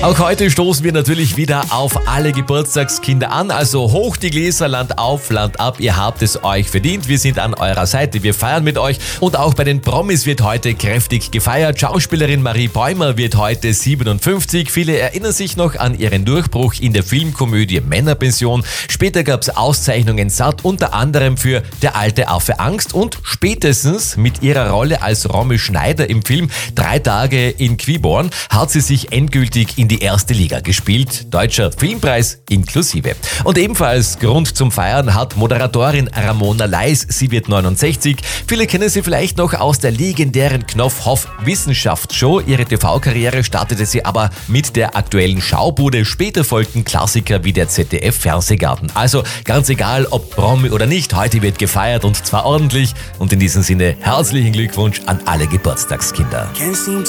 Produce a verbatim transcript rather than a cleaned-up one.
Auch heute stoßen wir natürlich wieder auf alle Geburtstagskinder an. Also hoch die Gläser, Land auf, Land ab. Ihr habt es euch verdient. Wir sind an eurer Seite. Wir feiern mit euch. Und auch bei den Promis wird heute kräftig gefeiert. Schauspielerin Marie Bäumer wird heute siebenundfünfzig. Viele erinnern sich noch an ihren Durchbruch in der Filmkomödie Männerpension. Später gab es Auszeichnungen satt, unter anderem für Der alte Affe Angst und spätestens mit ihrer Rolle als Romy Schneider im Film Drei Tage in Quiborn hat sie sich endgültig in die erste Liga gespielt. Deutscher Filmpreis inklusive. Und ebenfalls Grund zum Feiern hat Moderatorin Ramona Leis. Sie wird neunundsechzig. Viele kennen sie vielleicht noch aus der legendären Knopfhoff Wissenschaftsshow. Ihre T V-Karriere startete sie aber mit der aktuellen Schaubude. Später folgten Klassiker wie der Z D F-Fernsehgarten. Also ganz egal, ob Promi oder nicht, heute wird gefeiert und zwar ordentlich. Und in diesem Sinne herzlichen Glückwunsch an alle Geburtstagskinder.